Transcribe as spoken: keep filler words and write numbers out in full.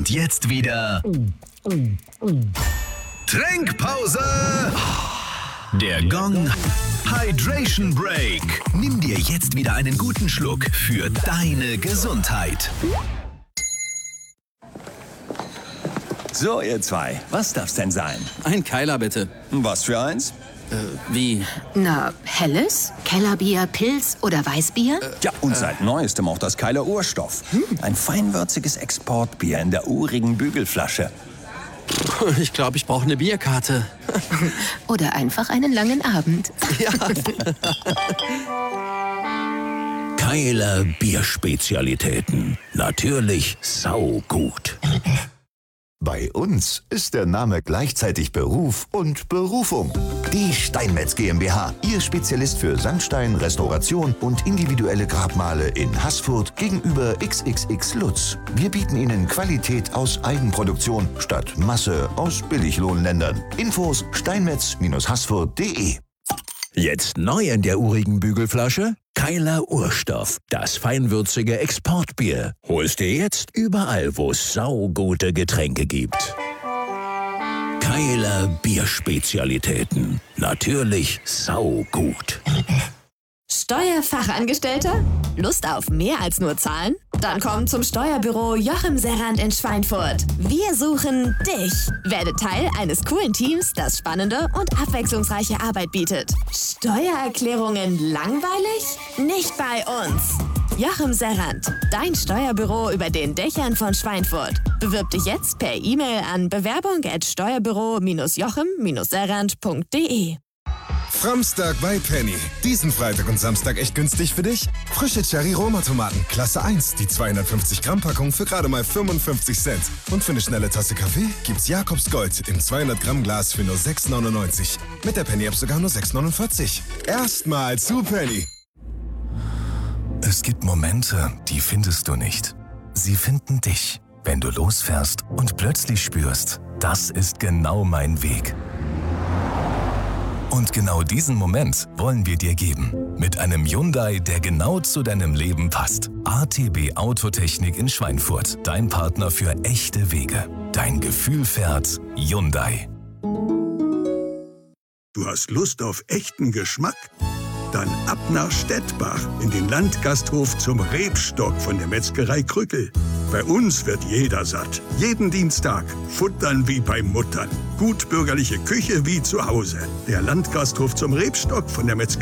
Und jetzt wieder Trinkpause. Der Gong Hydration Break. Nimm dir jetzt wieder einen guten Schluck für deine Gesundheit. So, ihr zwei, was darf's denn sein? Ein Keiler, bitte. Was für eins? Äh, wie? Na, helles? Kellerbier, Pilz oder Weißbier? Äh, ja, und seit Neuestem auch das Keiler Urstoff. Hm. Ein feinwürziges Exportbier in der urigen Bügelflasche. Ich glaube, ich brauche eine Bierkarte. Oder einfach einen langen Abend. Ja. Keiler Bierspezialitäten. Natürlich saugut. Bei uns ist der Name gleichzeitig Beruf und Berufung. Die Steinmetz GmbH, Ihr Spezialist für Sandstein, Restauration und individuelle Grabmale in Haßfurt gegenüber X X X Lutz. Wir bieten Ihnen Qualität aus Eigenproduktion statt Masse aus Billiglohnländern. Infos steinmetz Haßfurt punkt de. Jetzt neu in der urigen Bügelflasche? Keiler Urstoff, das feinwürzige Exportbier. Holst dir jetzt überall, wo es saugute Getränke gibt. Keiler Bierspezialitäten. Natürlich saugut. Steuerfachangestellter? Lust auf mehr als nur Zahlen? Dann komm zum Steuerbüro Joachim Serrand in Schweinfurt. Wir suchen dich. Werde Teil eines coolen Teams, das spannende und abwechslungsreiche Arbeit bietet. Steuererklärungen langweilig? Nicht bei uns. Joachim Serrand, dein Steuerbüro über den Dächern von Schweinfurt. Bewirb dich jetzt per E-Mail an bewerbung at steuerbüro joachim serrand punkt de. Framstag bei Penny. Diesen Freitag und Samstag echt günstig für dich? Frische Cherry-Roma-Tomaten, Klasse eins. Die zweihundertfünfzig Gramm Packung für gerade mal fünfundfünfzig Cent. Und für eine schnelle Tasse Kaffee gibt's Jakobs Gold im zweihundert Gramm Glas für nur sechs neunundneunzig. Mit der Penny-App sogar nur sechs neunundvierzig. Erstmal zu Penny. Es gibt Momente, die findest du nicht. Sie finden dich, wenn du losfährst und plötzlich spürst, das ist genau mein Weg. Und genau diesen Moment wollen wir dir geben. Mit einem Hyundai, der genau zu deinem Leben passt. A T B Autotechnik in Schweinfurt. Dein Partner für echte Wege. Dein Gefühl fährt Hyundai. Du hast Lust auf echten Geschmack? Dann ab nach Stettbach in den Landgasthof zum Rebstock von der Metzgerei Krückel. Bei uns wird jeder satt. Jeden Dienstag. Futtern wie bei Muttern. Gut bürgerliche Küche wie zu Hause. Der Landgasthof zum Rebstock von der Metzgerei